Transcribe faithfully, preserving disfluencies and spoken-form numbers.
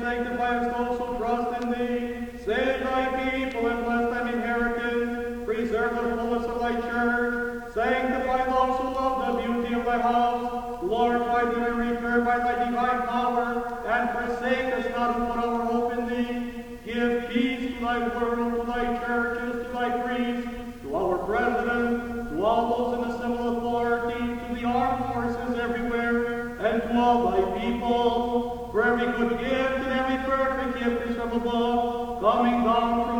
Sanctify us those who trust in thee. Save thy people and bless thine inheritance. Preserve the fullness of thy church. Sanctify those who love the beauty of thy house. Glorify thee and recur by thy divine power, and forsake us not who put our hope in thee. Give peace to thy world, to thy churches, to thy priests, to our president, to all those in the civil authority, to the armed forces everywhere, and to all thy people. For every good gift and every perfect gift is from above, coming down from